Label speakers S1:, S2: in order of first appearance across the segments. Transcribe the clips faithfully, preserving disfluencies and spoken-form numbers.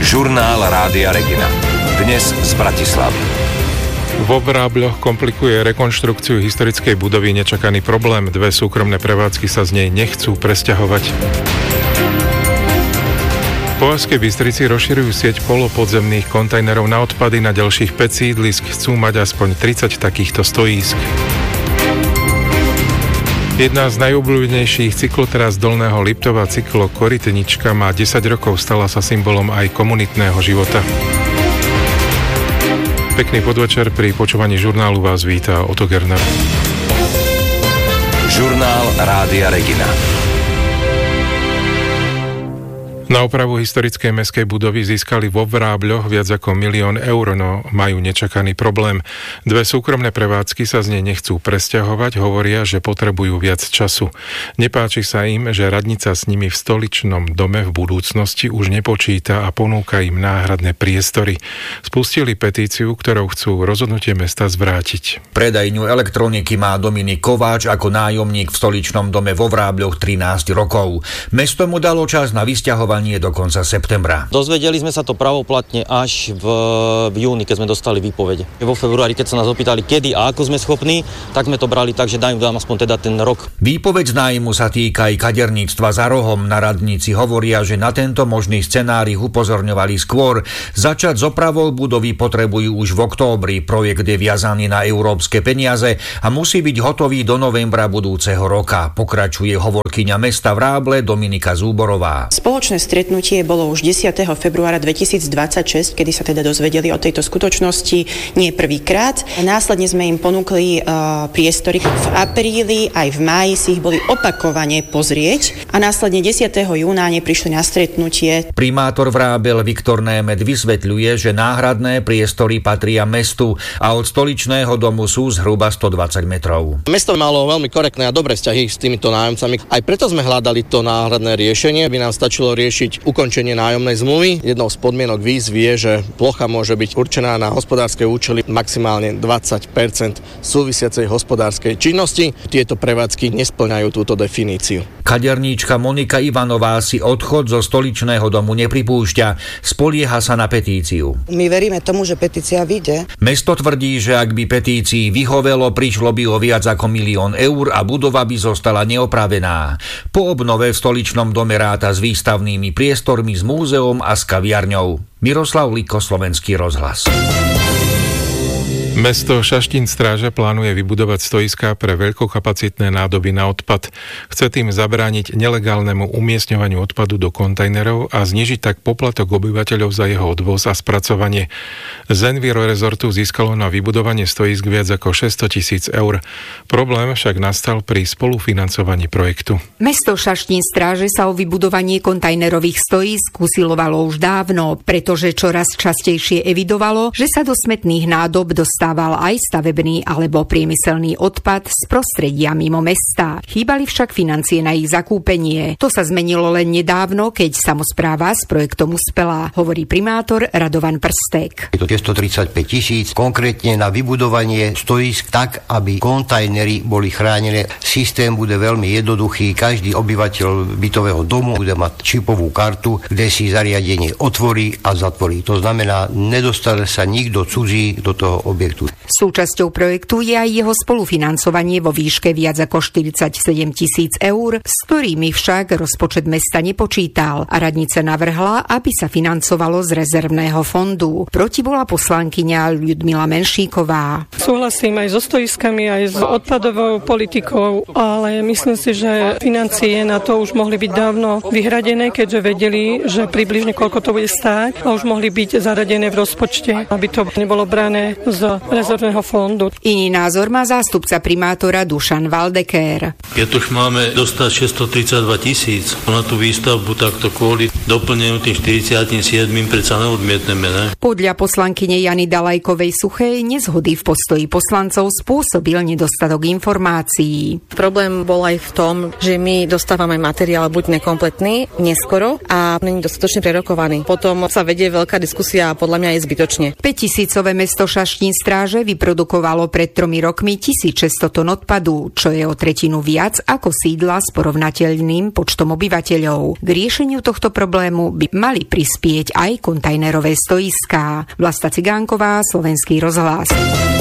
S1: Žurnál Rádia Regina. Dnes z Bratislavy.
S2: Vo Vrábľoch komplikuje rekonštrukciu historickej budovy nečakaný problém. Dve súkromné prevádzky sa z nej nechcú presťahovať. V Považskej Bystrici rozširujú sieť polopodzemných kontajnerov na odpady na ďalších päť sídlisk. Chcú mať aspoň tridsať takýchto stojísk. Jedna z najobľúbenejších cyklotrás Dolného Liptova, cyklo Korytnička, má desať rokov, stala sa symbolom aj komunitného života. Pekný podvečer, pri počúvaní žurnálu vás víta Otto Gerner.
S1: Žurnál Rádia Regina.
S2: Na opravu historickej mestskej budovy získali vo Vrábľoch viac ako milión eur, no majú nečakaný problém. Dve súkromné prevádzky sa z nej nechcú presťahovať, hovoria, že potrebujú viac času. Nepáči sa im, že radnica s nimi v stoličnom dome v budúcnosti už nepočíta a ponúka im náhradné priestory. Spustili petíciu, ktorou chcú rozhodnutie mesta zvrátiť.
S3: Predajňu elektroniky má Dominik Kováč ako nájomník v stoličnom dome vo Vrábľoch trinásť rokov. Mesto mu dalo čas na vysťahovanie nie do konca septembra.
S4: Dozvedeli sme sa to pravoplatne až v, v júni, keď sme dostali výpovede. Vo februári, keď sa nás opýtali, kedy a ako sme schopní, tak sme to brali tak, že dajú nám aspoň teda ten rok.
S3: Výpoveď z nájmu sa týka aj kaderníctva za rohom. Na radnici hovoria, že na tento možný scenár ich upozorňovali skôr. Začať s opravou budovy potrebujú už v októbri. Projekt je viazaný na európske peniaze a musí byť hotový do novembra budúceho roka. Pokračuje hovorkyňa mesta Vráble Dominika Zúborová.
S5: Spoločné stretnutie bolo už desiateho februára dvetisícdvadsaťšesť, kedy sa teda dozvedeli o tejto skutočnosti nie prvýkrát. Následne sme im ponúkli uh, priestory v apríli, aj v máji si ich boli opakovane pozrieť a následne desiateho júna neprišli na stretnutie.
S3: Primátor Vrábel Viktor Német vysvetľuje, že náhradné priestory patria mestu a od stoličného domu sú zhruba stodvadsať metrov.
S4: Mesto malo veľmi korektné a dobré vzťahy s týmito nájomcami. Aj preto sme hľadali to náhradné riešenie, by nám stačilo riešiť ukončenie nájomnej zmluvy. Jednou z podmienok výzvy je, že plocha môže byť určená na hospodárske účely maximálne dvadsať percent súvisiacej hospodárskej činnosti. Tieto prevádzky nespĺňajú túto definíciu.
S3: Kaderníčka Monika Ivanová si odchod zo stoličného domu nepripúšťa. Spolieha sa na petíciu.
S6: My veríme tomu, že petícia vyjde.
S3: Mesto tvrdí, že ak by petícii vyhovelo, prišlo by o viac ako milión eur a budova by zostala neopravená. Po obnove v stoličnom dome ráta s výstavnými priestormi, s múzeom a s kaviarňou. Miroslav Liko, Slovenský rozhlas.
S2: Mesto Šaštín Stráža plánuje vybudovať stojiská pre veľkokapacitné nádoby na odpad. Chce tým zabrániť nelegálnemu umiestňovaniu odpadu do kontajnerov a znižiť tak poplatok obyvateľov za jeho odvoz a spracovanie. Zenviro Resortu získalo na vybudovanie stoisk viac ako šesťsto tisíc eur. Problém však nastal pri spolufinancovaní projektu.
S7: Mesto Šaštín Stráže sa o vybudovanie kontajnerových stoisk usilovalo už dávno, pretože čoraz častejšie evidovalo, že sa do smetných nádob dostáva aj stavebný alebo priemyselný odpad z prostredia mimo mesta. Chýbali však financie na ich zakúpenie. To sa zmenilo len nedávno, keď samospráva s projektom uspela, hovorí primátor Radovan Prstek.
S8: Je to stotridsaťpäť tisíc, konkrétne na vybudovanie stojísk tak, aby kontajnery boli chránené. Systém bude veľmi jednoduchý. Každý obyvateľ bytového domu bude mať čipovú kartu, kde si zariadenie otvorí a zatvorí. To znamená, nedostane sa nikto cudzí do toho objektu.
S7: Súčasťou projektu je aj jeho spolufinancovanie vo výške viac ako štyridsaťsedem tisíc eur, s ktorými však rozpočet mesta nepočítal a radnica navrhla, aby sa financovalo z rezervného fondu. Proti bola poslankyňa Ľudmila Menšíková.
S9: Súhlasím aj so stoiskami, aj s odpadovou politikou, ale myslím si, že financie na to už mohli byť dávno vyhradené, keďže vedeli, že približne koľko to bude stáť a už mohli byť zaradené v rozpočte, aby to nebolo brané z rezervného fondu.
S7: Iný názor má zástupca primátora Dušan Valdekér.
S10: Keď už máme dostať šesťstotridsaťdva tisíc na tú výstavbu, tak to kvôli doplneniu tým štyridsaťsedem predsa neodmietneme, ne?
S7: Podľa poslankyne Jany Dalajkovej Suchej nezhody v postoji poslancov spôsobil nedostatok informácií.
S11: Problém bol aj v tom, že my dostávame materiál buď nekompletný, neskoro a není dostatočne prerokovaný. Potom sa vedie veľká diskusia a podľa mňa je zbytočne.
S7: päťtisícové mesto Šaštín Stráža stráže vyprodukovalo pred tromi rokmi tisícšesťsto tón odpadu, čo je o tretinu viac ako sídla s porovnateľným počtom obyvateľov. K riešeniu tohto problému by mali prispieť aj kontajnerové stojiská. Vlasta Cigánková, Slovenský rozhlas.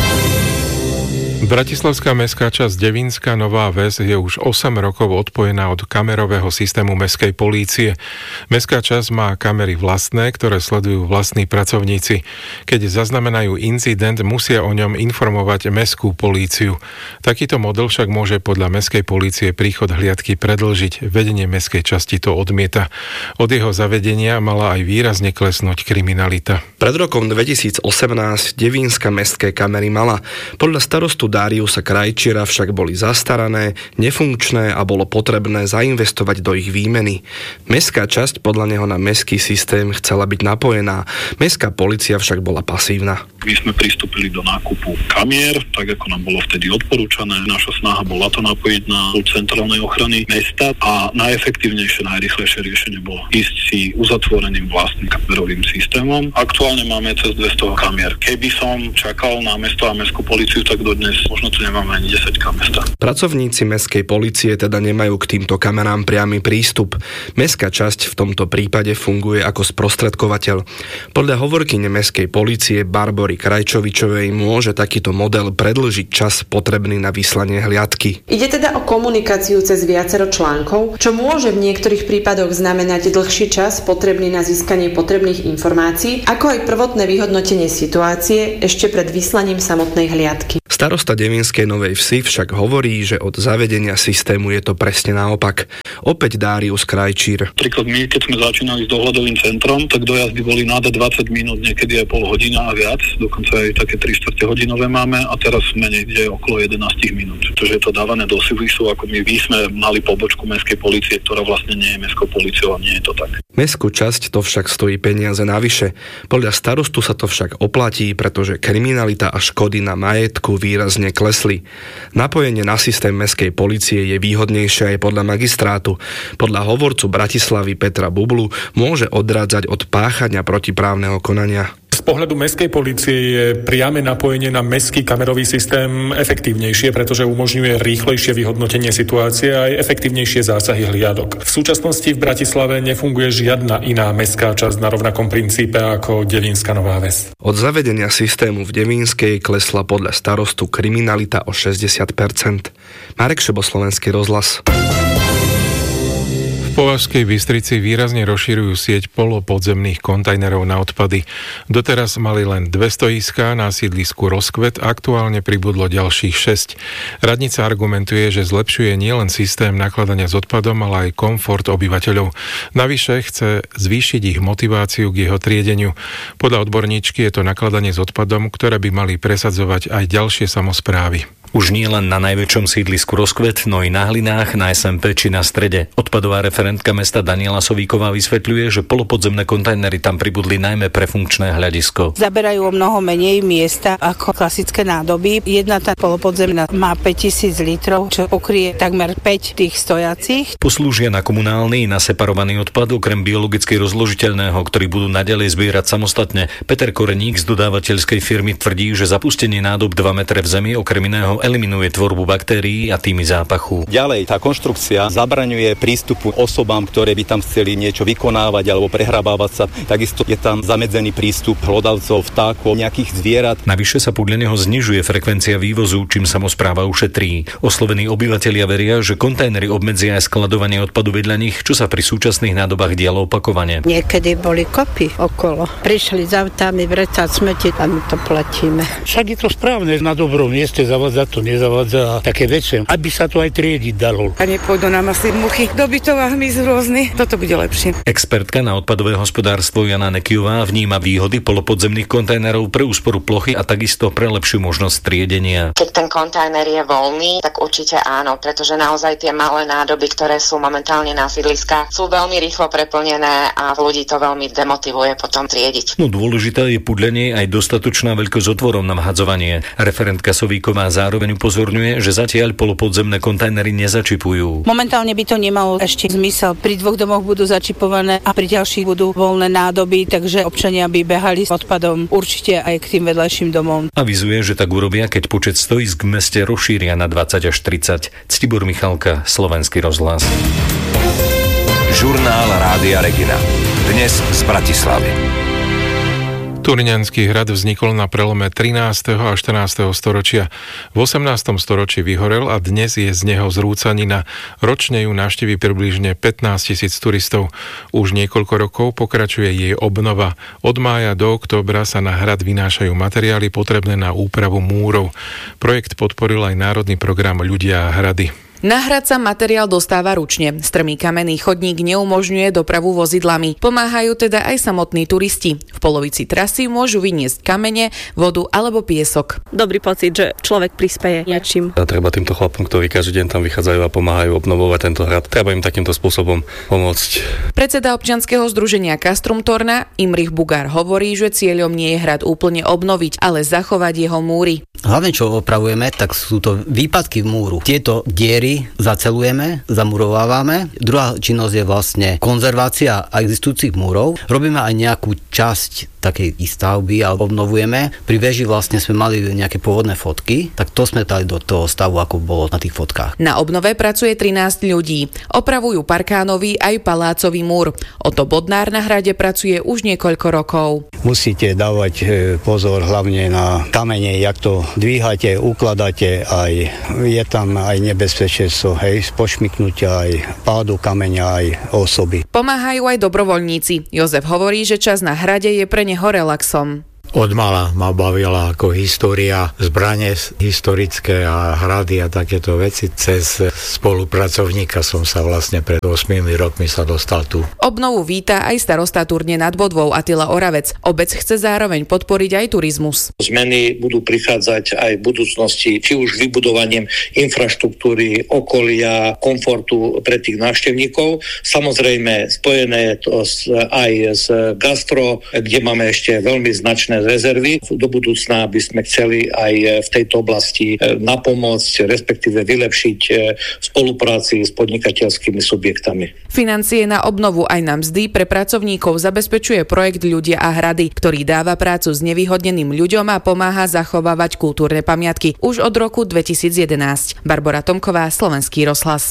S2: Bratislavská mestská časť Devínska Nová Ves je už osem rokov odpojená od kamerového systému mestskej polície. Mestská časť má kamery vlastné, ktoré sledujú vlastní pracovníci. Keď zaznamenajú incident, musia o ňom informovať mestskú políciu. Takýto model však môže podľa mestskej polície príchod hliadky predĺžiť. Vedenie mestskej časti to odmieta. Od jeho zavedenia mala aj výrazne klesnúť kriminalita.
S12: Pred rokom dvetisícosemnásť Devínska mestské kamery mala. Podľa starostu Dariusa Krajčíra však boli zastarané, nefunkčné a bolo potrebné zainvestovať do ich výmeny. Mestská časť podľa neho na mestský systém chcela byť napojená. Mestská polícia však bola pasívna.
S13: My sme pristúpili do nákupu kamier, tak ako nám bolo vtedy odporúčané. Naša snaha bola to napojiť na centrálnej ochrany mesta a najefektívnejšie, najrýchlejšie riešenie bolo ísť si uzatvoreným vlastným kamerovým systémom. Aktuálne máme cez dvesto kamier. Keby som čakal na mesto a mestskú políciu, tak dodnes možno tu nemáme ani desať mesta.
S12: Pracovníci mestskej polície teda nemajú k týmto kamerám priamy prístup. Mestská časť v tomto prípade funguje ako sprostredkovateľ. Podľa hovorkyne mestskej polície Barbory Krajčovičovej môže takýto model predĺžiť čas potrebný na vyslanie hliadky.
S14: Ide teda o komunikáciu cez viacero článkov, čo môže v niektorých prípadoch znamenať dlhší čas potrebný na získanie potrebných informácií, ako aj prvotné vyhodnotenie situácie ešte pred vyslaním samotnej hliadky.
S12: Starosta Devínskej Novej Vsi však hovorí, že od zavedenia systému je to presne naopak. Opäť Darius Krajčír.
S13: Príklad my, keď sme začínali s dohľadovým centrom, tak dojazdy boli nad dvadsať minút, niekedy aj pol hodina a viac, dokonca aj také tri štvrte hodinové máme a teraz sme niekde okolo jedenásť minút. Pretože je to dávané do súvisu, ako my, my sme mali pobočku mestskej polície, ktorá vlastne nie je mestskou políciou a nie je to tak.
S12: Mestskú časť to však stojí peniaze navyše. Podľa starostu sa to však oplatí, pretože kriminalita a škody na majetku výrazne klesli. Napojenie na systém mestskej polície je výhodnejšie aj podľa magistrátu. Podľa hovorcu Bratislavy Petra Bublu môže odrádzať od páchania protiprávneho konania.
S15: Z pohľadu mestskej polície je priame napojenie na mestský kamerový systém efektívnejšie, pretože umožňuje rýchlejšie vyhodnotenie situácie a aj efektívnejšie zásahy hliadok. V súčasnosti v Bratislave nefunguje žiadna iná mestská časť na rovnakom princípe ako Devínska Nová Ves.
S12: Od zavedenia systému v Devínskej klesla podľa starostu kriminalita o šesťdesiat percent. Marek Šebo, Slovenský rozhlas.
S2: V Považskej Bystrici výrazne rozširujú sieť polopodzemných kontajnerov na odpady. Doteraz mali len dve stojiská na sídlisku Rozkvet, aktuálne pribudlo ďalších šesť. Radnica argumentuje, že zlepšuje nielen systém nakladania s odpadom, ale aj komfort obyvateľov. Navyše chce zvýšiť ich motiváciu k jeho triedeniu. Podľa odborníčky je to nakladanie s odpadom, ktoré by mali presadzovať aj ďalšie samosprávy.
S16: Už nie len na najväčšom sídlisku Rozkvet, no i na Hlinách, na es em pé či na Strede. Odpadová referentka mesta Daniela Sovíková vysvetľuje, že polopodzemné kontajnery tam pribudli najmä pre funkčné hľadisko.
S17: Zaberajú o mnoho menej miesta ako klasické nádoby. Jedna tá polopodzemná má päťtisíc litrov, čo pokrie takmer päť tých stojacích.
S16: Poslúžia na komunálny i na separovaný odpad, okrem biologicky rozložiteľného, ktorý budú naďalej zbierať samostatne. Peter Koreník z dodávateľskej firmy tvrdí, že zapustenie nádob dva metre v zemi okrem iného eliminuje tvorbu baktérií a tými zápachu.
S18: Ďalej, tá konštrukcia zabraňuje prístupu osobám, ktoré by tam chceli niečo vykonávať alebo prehrabávať sa. Takisto je tam zamedzený prístup hlodavcov, vtákov, nejakých zvierat.
S16: Navyše sa podľa neho znižuje frekvencia vývozu, čím samospráva ušetrí. Oslovení obyvatelia veria, že kontajnery obmedzia aj skladovanie odpadu vedľa nich, čo sa pri súčasných nádobách dialo opakovane.
S17: Niekedy boli kopy okolo. Prišli s autami vrecať smeti a my to platíme.
S19: Však je to správne, na dobrom mieste zavadzať to nezavádza také väčšie, aby sa to aj triediť dalo.
S6: A nepôjdu nám asi muchy do bytov a hmyz rôzny. Toto bude lepšie.
S16: Expertka na odpadové hospodárstvo Jana Nekiová vníma výhody polopodzemných kontajnerov pre úsporu plochy a takisto pre lepšiu možnosť triedenia.
S20: Keď ten kontajner je voľný, tak určite áno, pretože naozaj tie malé nádoby, ktoré sú momentálne na sídliskách, sú veľmi rýchlo preplnené a ľudí to veľmi demotivuje potom triediť.
S16: No dôležitá je podľa nej aj dostatočná veľkosť otvorov na vhadzovanie. Referentka Sovíková zároveň zároveň upozorňuje, že zatiaľ polopodzemné kontajnery nezačipujú.
S17: Momentálne by to nemalo ešte zmysel. Pri dvoch domoch budú začipované a pri ďalších budú voľné nádoby, takže občania by behali s odpadom určite aj k tým vedľajším domom.
S16: Avizuje, že tak urobia, keď počet stojísk v meste rozšíria na dvadsať až tridsať. Ctibor Michalka, Slovenský rozhlas.
S1: Žurnál Rádia Regina. Dnes z Bratislavy.
S2: Turňanský hrad vznikol na prelome trinásteho a štrnásteho storočia. V osemnástom storočí vyhorel a dnes je z neho zrúcanina. Ročne ju navštívi približne pätnásť tisíc turistov. Už niekoľko rokov pokračuje jej obnova. Od mája do októbra sa na hrad vynášajú materiály potrebné na úpravu múrov. Projekt podporil aj národný program Ľudia a hrady.
S21: Na hrad sa materiál dostáva ručne. Strmý kamenný chodník neumožňuje dopravu vozidlami. Pomáhajú teda aj samotní turisti. V polovici trasy môžu vyniesť kamene, vodu alebo piesok.
S22: Dobrý pocit, že človek prispeje niečím.
S23: A treba týmto chlapom, ktorí každý deň tam vychádzajú a pomáhajú obnovovať tento hrad. Treba im takýmto spôsobom pomôcť.
S21: Predseda občianskeho združenia Castrum Torna Imrich Bugár hovorí, že cieľom nie je hrad úplne obnoviť, ale zachovať jeho múry.
S24: Hlavne čo opravujeme, tak sú to výpadky v múru. Tieto diery zacelujeme, zamurovávame. Druhá činnosť je vlastne konzervácia existujúcich múrov. Robíme aj nejakú časť takej stavby a obnovujeme. Pri veži vlastne sme mali nejaké pôvodné fotky, tak to sme dali do toho stavu, ako bolo na tých fotkách.
S21: Na obnove pracuje trinásť ľudí. Opravujú parkánový aj palácový múr. Oto Bodnár na hrade pracuje už niekoľko rokov.
S25: Musíte dávať pozor hlavne na kamene, jak to dvíhate, ukladáte, aj je tam aj nebezpečenstvo, hej, spošmyknutia, aj pádu kameňa, aj osoby.
S21: Pomáhajú aj dobrovoľníci. Jozef hovorí, že čas na hrade je pre neho relaxom.
S26: Od mala ma bavila ako história, zbrane historické a hrady a takéto veci. Cez spolupracovníka som sa vlastne pred ôsmimi rokmi sa dostal tu.
S21: Obnovu víta aj starosta Turne nad Bodvou Attila Oravec. Obec chce zároveň podporiť aj turizmus.
S27: Zmeny budú prichádzať aj v budúcnosti, či už vybudovaním infraštruktúry, okolia, komfortu pre tých návštevníkov. Samozrejme, spojené je to aj s gastro, kde máme ešte veľmi značné rezervy. Do budúcna by sme chceli aj v tejto oblasti napomôcť, respektíve vylepšiť v spolupráci s podnikateľskými subjektami.
S21: Financie na obnovu aj na mzdy pre pracovníkov zabezpečuje projekt Ľudia a hrady, ktorý dáva prácu s nevýhodneným ľuďom a pomáha zachovávať kultúrne pamiatky už od roku dvetisícjedenásť. Barbora Tomková, Slovenský rozhlas.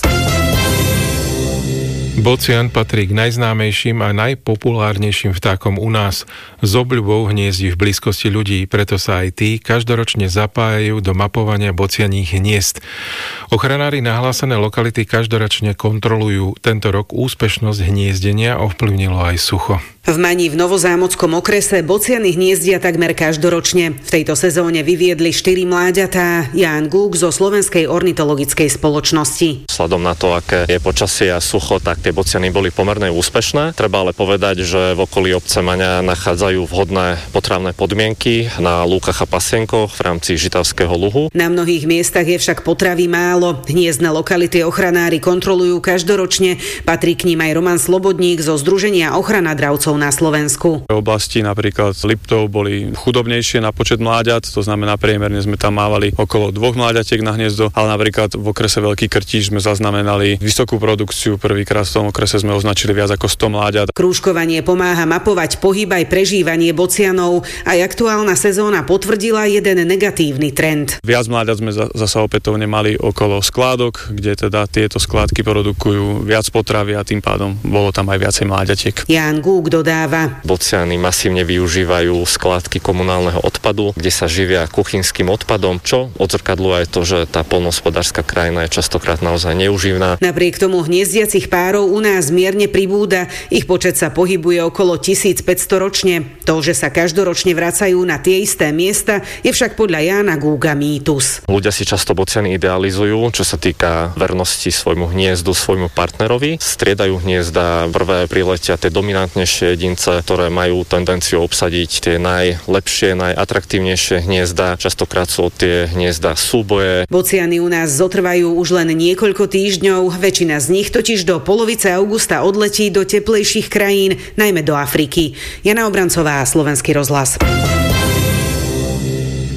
S2: Bocian patrí k najznámejším a najpopulárnejším vtákom u nás. S obľubou hniezdi v blízkosti ľudí, preto sa aj tí každoročne zapájajú do mapovania bocianích hniezd. Ochranári nahlásené lokality každoročne kontrolujú. Tento rok úspešnosť hniezdenia ovplyvnilo aj sucho.
S28: V Mani v Novozámockom okrese bociany hniezdia takmer každoročne. V tejto sezóne vyviedli štyri mláďatá. Ján Gúk zo Slovenskej ornitologickej spoločnosti.
S29: Sledom na to, aké je počasie a sucho, tak tie bociany boli pomerne úspešné. Treba ale povedať, že v okolí obce Maňa nachádzajú vhodné potravné podmienky na lúkach a pasienkoch v rámci Žitavského luhu.
S28: Na mnohých miestach je však potravy málo. Hniezdne lokality ochranári kontrolujú každoročne. Patrí k ním aj Roman Slobodník zo Združenia ochrana dravcov na Slovensku.
S30: V oblasti napríklad Liptov boli chudobnejšie na počet mláďat, to znamená priemerne sme tam mávali okolo dvoch mláďatiek na hniezdo, ale napríklad v okrese Veľký Krtíš sme zaznamenali vysokú produkciu, prvýkrát v tom okrese sme označili viac ako sto mláďat.
S28: Krúžkovanie pomáha mapovať pohyb aj prežívanie bocianov. Aj aktuálna sezóna potvrdila jeden negatívny trend.
S30: Viac mláďat sme zasa opätovne mali okolo skládok, kde teda tieto skládky produkujú viac potravy a tým pádom bolo tam aj viacej mláďatiek.
S28: Ján Gúk dodáva.
S29: Bociany masívne využívajú skládky komunálneho odpadu, kde sa živia kuchynským odpadom, čo odzrkadľuje aj to, že tá poľnohospodárska krajina je častokrát naozaj neužívna.
S28: Napriek tomu hniezdiacich párov u nás mierne pribúda. Ich počet sa pohybuje okolo tisícpäťsto ročne. To, že sa každoročne vracajú na tie isté miesta, je však podľa Jána Gúga mýtus.
S29: Ľudia si často bociany idealizujú, čo sa týka vernosti svojmu hniezdu, svojmu partnerovi. Striedajú hniezda, prvé priletia tie dominantnejšie jedince, ktoré majú tendenciu obsadiť tie najlepšie, najatraktívnejšie hniezda. Častokrát sú tie hniezda súboje.
S28: Bociany u nás zotrvajú už len niekoľko týždňov. Väčšina z nich totiž do polovice augusta odletí do teplejších krajín, najmä do Afriky. Jana Obrancová, Slovenský rozhlas.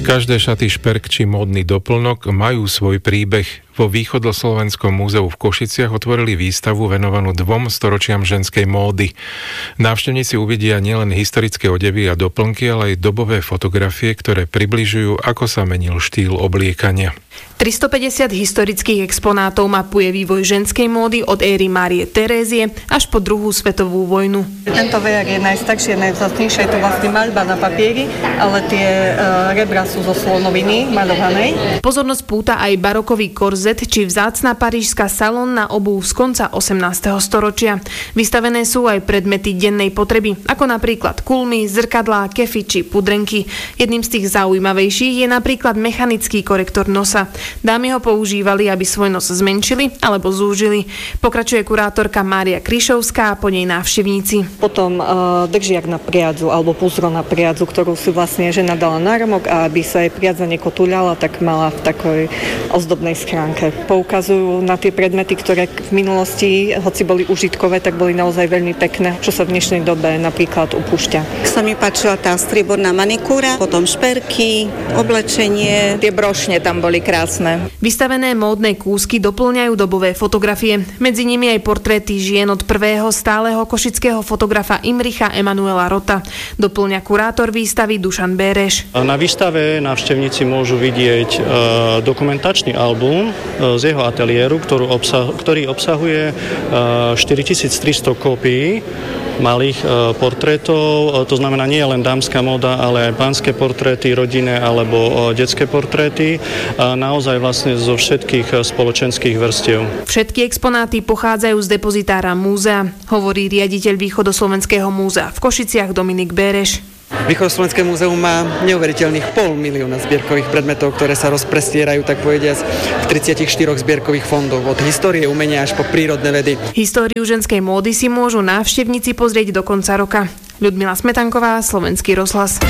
S2: Každé šaty, šperk či módny doplnok majú svoj príbeh. Vo Východoslovenskom múzeu v Košiciach otvorili výstavu venovanú dvom storočiam ženskej módy. Návštevníci uvidia nielen historické odevy a doplnky, ale aj dobové fotografie, ktoré približujú, ako sa menil štýl obliekania.
S3: tristopäťdesiat historických exponátov mapuje vývoj ženskej módy od éry Márie Terézie až po druhú svetovú vojnu.
S4: Tento vejar je najstarší a najvzácnejší, je to vlastne maľba na papieri, ale tie uh, rebra sú zo slonoviny maľovanej.
S3: Pozornosť púta aj barokový korzet či vzácna parížska salónna obuv z konca osemnásteho storočia. Vystavené sú aj predmety dennej potreby, ako napríklad kulmy, zrkadlá, kefy či pudrenky. Jedným z tých zaujímavejších je napríklad mechanický korektor nosa. Dámy ho používali, aby svoj nos zmenšili alebo zúžili. Pokračuje kurátorka Mária Kryšovská a po nej návštevníci.
S4: Potom uh, držiak na priadzu alebo púzro na priadzu, ktorú si vlastne žena dala náramok a aby sa jej priadza nekotuľala, tak mala v takej ozdobnej schránke. Poukazujú na tie predmety, ktoré v minulosti, hoci boli užitkové, tak boli naozaj veľmi pekné, čo sa v dnešnej dobe napríklad upúšťa.
S5: Sa mi páčila tá strieborná manikúra, potom šperky, oblečenie.
S7: Tie brošne tam boli krásne.
S3: Vystavené módne kúsky doplňajú dobové fotografie. Medzi nimi aj portréty žien od prvého stáleho košického fotografa Imricha Emanuela Rota. Doplňa kurátor výstavy Dušan Béreš.
S8: Na výstave návštevníci môžu vidieť e, dokumentačný album z jeho ateliéru, ktorú obsah, ktorý obsahuje štyritisíctristo kópií malých portrétov. To znamená nie len dámska móda, ale aj pánske portréty, rodinné alebo detské portréty. Naozaj vlastne zo všetkých spoločenských vrstiev.
S3: Všetky exponáty pochádzajú z depozitára múzea, hovorí riaditeľ Východoslovenského múzea v Košiciach Dominik Béreš.
S9: Východoslovenské múzeum má neuveriteľných pol milióna zbierkových predmetov, ktoré sa rozprestierajú, tak povediac, v tridsiatich štyroch zbierkových fondoch, od histórie umenia až po prírodné vedy.
S3: Históriu ženskej módy si môžu návštevníci pozrieť do konca roka. Ľudmila Smetanková, Slovenský rozhlas.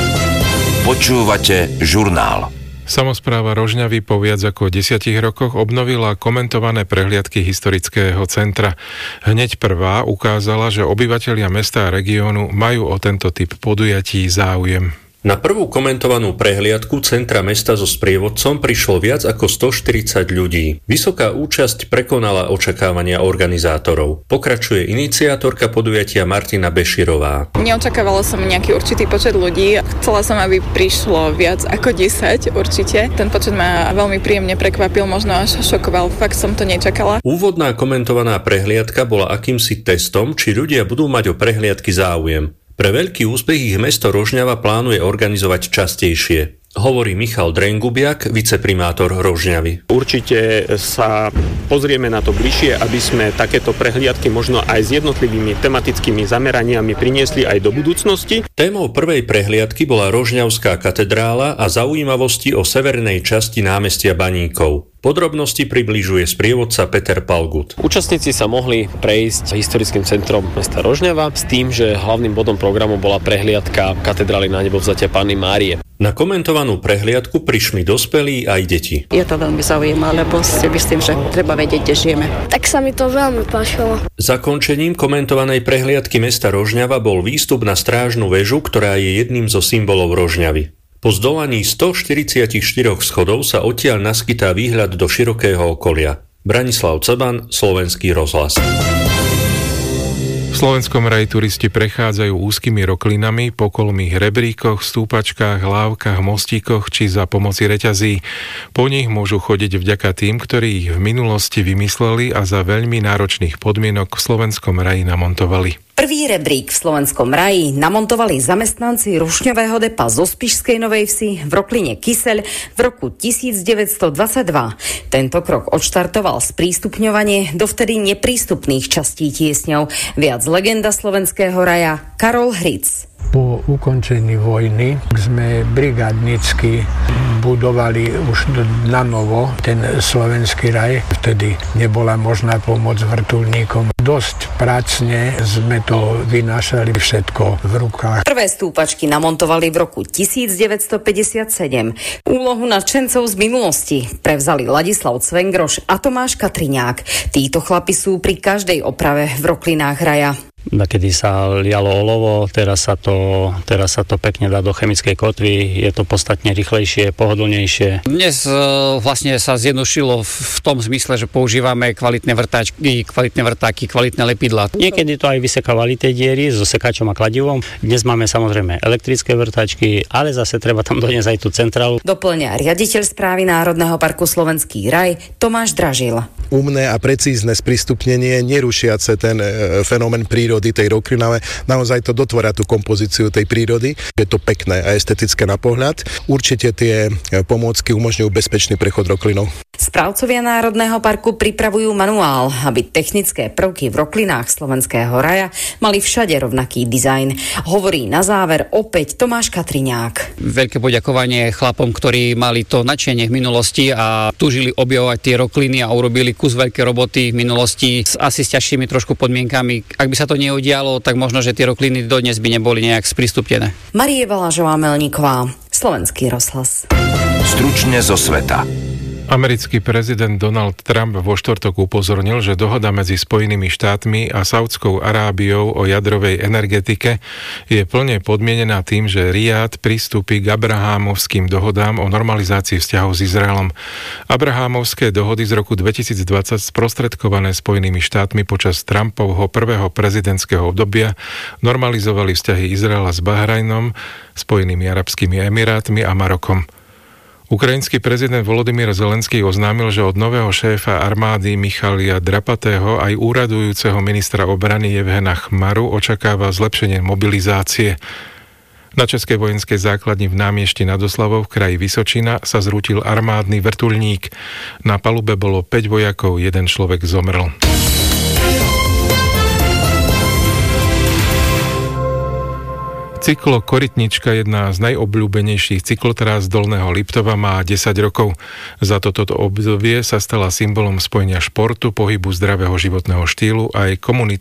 S1: Počúvate žurnál.
S2: Samospráva Rožňavy po viac ako desiatich rokoch obnovila komentované prehliadky historického centra. Hneď prvá ukázala, že obyvatelia mesta a regiónu majú o tento typ podujatí záujem.
S10: Na prvú komentovanú prehliadku centra mesta so sprievodcom prišlo viac ako stoštyridsať ľudí. Vysoká účasť prekonala očakávania organizátorov. Pokračuje iniciátorka podujatia Martina Beširová.
S11: Neočakávala som nejaký určitý počet ľudí. Chcela som, aby prišlo viac ako desať určite. Ten počet ma veľmi príjemne prekvapil, možno až šokoval. Fakt som to nečakala.
S10: Úvodná komentovaná prehliadka bola akýmsi testom, či ľudia budú mať o prehliadky záujem. Pre veľký úspech ich mesto Rožňava plánuje organizovať častejšie, hovorí Michal Drengubiak, viceprimátor Rožňavy.
S13: Určite sa pozrieme na to bližšie, aby sme takéto prehliadky možno aj s jednotlivými tematickými zameraniami priniesli aj do budúcnosti.
S10: Témou prvej prehliadky bola Rožňavská katedrála a zaujímavosti o severnej časti námestia Baníkov. Podrobnosti približuje sprievodca Peter Palgut.
S13: Účastníci sa mohli prejsť historickým centrom mesta Rožňava s tým, že hlavným bodom programu bola prehliadka katedrály Na nebovzatia Panny Márie.
S10: Na komentovanú prehliadku prišli dospelí aj deti.
S14: Je to veľmi zaujímavé, lebo si myslím, že treba vedieť, kde žijeme.
S31: Tak sa mi to veľmi páčilo.
S10: Zakončením komentovanej prehliadky mesta Rožňava bol výstup na strážnu väžu, ktorá je jedným zo symbolov Rožňavy. Po zdolaní stoštyridsaťštyri schodov sa odtiaľ naskytá výhľad do širokého okolia. Branislav Caban, Slovenský rozhlas.
S2: V Slovenskom raji turisti prechádzajú úzkymi roklinami po kolmých rebríkoch, stúpačkách, lávkach, mostíkoch či za pomoci reťazí. Po nich môžu chodiť vďaka tým, ktorí ich v minulosti vymysleli a za veľmi náročných podmienok v Slovenskom raji namontovali.
S32: Prvý rebrík v Slovenskom raji namontovali zamestnanci rušňového depa zo Spišskej Novej Vsi v rokline Kyseľ v roku devätnásťstodvadsaťdva. Tento krok odštartoval sprístupňovanie dovtedy neprístupných častí tiesňov. Viac legenda slovenského raja Karol Hric.
S33: Po ukončení vojny sme brigádnicky budovali už na novo ten slovenský raj. Vtedy nebola možná pomoc vrtuľníkom. Dosť pracne sme to vynášali všetko v rukách.
S32: Prvé stúpačky namontovali v roku devätnásťstopäťdesiatsedem. Úlohu nadšencov z minulosti prevzali Ladislav Cvengroš a Tomáš Katriňák. Títo chlapi sú pri každej oprave v roklinách raja.
S6: Kedy sa lialo olovo, teraz sa, to, teraz sa to pekne dá do chemickej kotvy, je to podstatne rýchlejšie, pohodlnejšie.
S12: Dnes e, vlastne sa zjednodušilo v tom zmysle, že používame kvalitné vrtačky, kvalitné vrtáky, kvalitné lepidlá.
S6: Niekedy to aj vysekávali tie diery so sekáčom a kladivom. Dnes máme samozrejme elektrické vrtačky, ale zase treba tam doniesť aj tú centrálu.
S32: Doplňa riaditeľ správy Národného parku Slovenský raj Tomáš Dražil.
S15: Umné a precízne sprístupnenie, nerušiace ten e, fenomén prírody tej roklinave, naozaj to dotvára tú kompozíciu tej prírody. Je to pekné a estetické na pohľad. Určite tie pomôcky umožňujú bezpečný prechod roklinou.
S32: Správcovia Národného parku pripravujú manuál, aby technické prvky v roklinách Slovenského raja mali všade rovnaký dizajn. Hovorí na záver opäť Tomáš Katriňák.
S12: Veľké poďakovanie chlapom, ktorí mali to nadšenie v minulosti a túžili objavovať tie rokliny a urobili kus veľké roboty v minulosti s asi s ťažšími trošku podmienkami. Ak by sa to neudialo, tak možno, že tie rokliny dodnes by neboli nejak sprístupnené.
S32: Marie Valažová-Melníková, Slovenský rozhlas.
S1: Stručne zo sveta.
S2: Americký prezident Donald Trump vo štvrtok upozornil, že dohoda medzi Spojenými štátmi a Saudskou Arábiou o jadrovej energetike je plne podmienená tým, že Riad pristúpi k Abrahámovským dohodám o normalizácii vzťahov s Izraelom. Abrahámovské dohody z roku dvetisícdvadsať sprostredkované Spojenými štátmi počas Trumpovho prvého prezidentského obdobia normalizovali vzťahy Izraela s Bahrajnom, Spojenými arabskými emirátmi a Marokom. Ukrajinský prezident Volodymyr Zelenský oznámil, že od nového šéfa armády Michalia Drapatého aj úradujúceho ministra obrany Jevhena Chmaru očakáva zlepšenie mobilizácie. Na českej vojenskej základni v Námiešti nad Oslavou v kraji Vysočina sa zrútil armádny vrtuľník. Na palube bolo päť vojakov, jeden človek zomrel. Cyklo Korytnička, jedna z najobľúbenejších cyklotrás Dolného Liptova, má desať rokov. Za toto obdobie sa stala symbolom spojenia športu, pohybu, zdravého životného štýlu a aj komunity